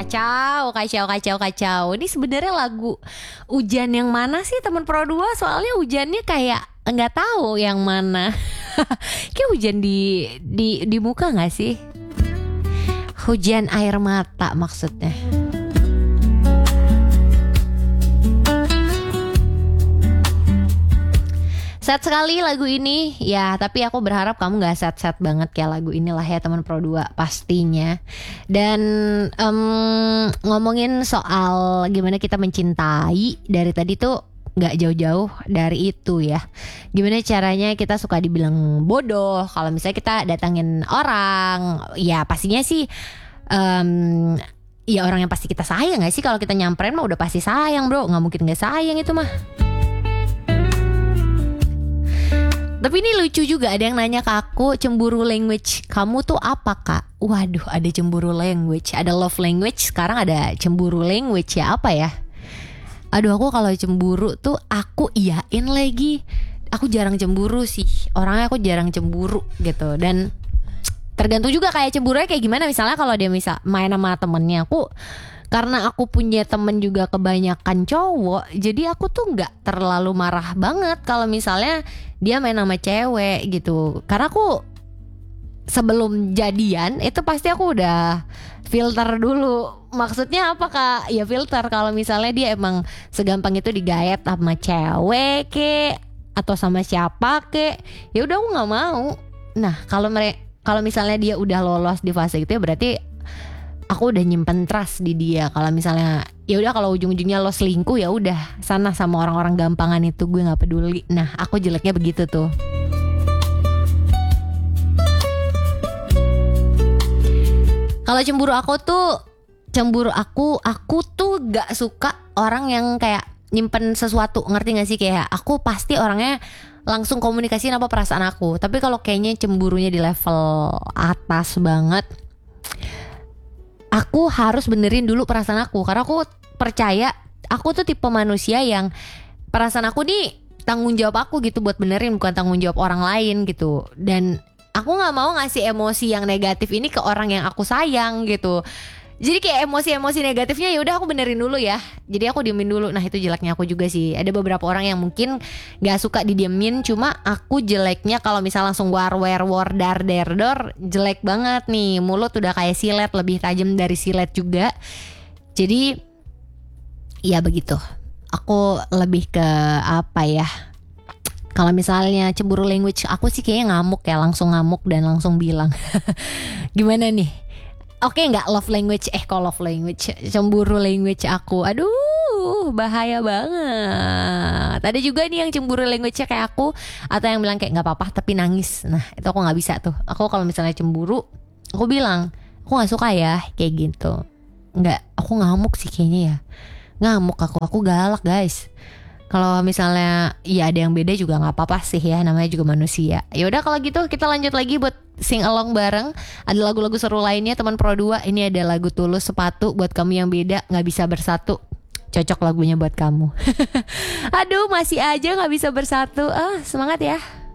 kacau, kacau, kacau, kacau. Ini sebenarnya lagu hujan yang mana sih teman Pro 2? Soalnya hujannya kayak nggak tahu yang mana. Kayak hujan di muka nggak sih? Hujan air mata maksudnya. Sad sekali lagu ini ya, tapi aku berharap kamu gak sad-sad banget kayak lagu inilah ya teman Pro 2 pastinya. Dan ngomongin soal gimana kita mencintai, dari tadi tuh gak jauh-jauh dari itu ya. Gimana caranya kita suka dibilang bodoh kalau misalnya kita datangin orang. Ya pastinya sih ya orang yang pasti kita sayang gak sih? Kalau kita nyamperin mah udah pasti sayang bro, gak mungkin gak sayang itu mah. Tapi ini lucu juga, ada yang nanya ke aku, cemburu language kamu tuh apa kak? Waduh, ada cemburu language, ada love language, sekarang ada cemburu language ya, apa ya? Aduh, aku kalau cemburu tuh aku iyain lagi. Aku jarang cemburu sih, orangnya aku jarang cemburu gitu. Dan tergantung juga kayak cemburunya kayak gimana. Misalnya kalau dia main sama temennya aku, karena aku punya temen juga kebanyakan cowok, jadi aku tuh gak terlalu marah banget kalau misalnya dia main sama cewek gitu. Karena aku sebelum jadian itu pasti aku udah filter dulu. Maksudnya apa kak? Ya filter kalau misalnya dia emang segampang itu digayat sama cewek kek, atau sama siapa kek, ya udah aku gak mau. Nah kalau misalnya dia udah lolos di fase itu ya berarti aku udah nyimpen trust di dia. Kalau misalnya ya udah, kalau ujung-ujungnya lo selingkuh ya udah sana sama orang-orang gampangan itu, gue nggak peduli. Nah aku jeleknya begitu tuh. Kalau cemburu aku tuh gak suka orang yang kayak nyimpen sesuatu, ngerti gak sih? Kayak aku pasti orangnya langsung komunikasiin apa perasaan aku. Tapi kalau kayaknya cemburunya di level atas banget, aku harus benerin dulu perasaan aku. Karena aku percaya aku tuh tipe manusia yang perasaan aku nih tanggung jawab aku gitu buat benerin, bukan tanggung jawab orang lain gitu. Dan aku gak mau ngasih emosi yang negatif ini ke orang yang aku sayang gitu. Jadi kayak emosi-emosi negatifnya ya udah aku benerin dulu ya. Jadi aku diemin dulu. Nah itu jeleknya aku juga sih. Ada beberapa orang yang mungkin gak suka didiemin, cuma aku jeleknya kalau misal langsung war dar der dor, jelek banget nih. Mulut udah kayak silet, lebih tajam dari silet juga. Jadi ya begitu. Aku lebih ke apa ya, kalau misalnya cemburu language aku sih kayaknya ngamuk ya, langsung ngamuk dan langsung bilang. Gimana nih? Oke, nggak love language, kalau love language, cemburu language aku, aduh bahaya banget. Ada juga nih yang cemburu language-nya kayak aku, atau yang bilang kayak nggak apa-apa tapi nangis. Nah itu aku nggak bisa tuh. Aku kalau misalnya cemburu, aku bilang aku nggak suka ya kayak gitu. Nggak, aku ngamuk sih kayaknya ya. Ngamuk aku galak guys. Kalau misalnya ya ada yang beda juga nggak apa-apa sih ya, namanya juga manusia. Ya udah kalau gitu kita lanjut lagi buat sing along bareng. Ada lagu-lagu seru lainnya teman Pro 2. Ini ada lagu Tulus Sepatu buat kamu yang beda nggak bisa bersatu. Cocok lagunya buat kamu. Aduh masih aja nggak bisa bersatu. Semangat ya.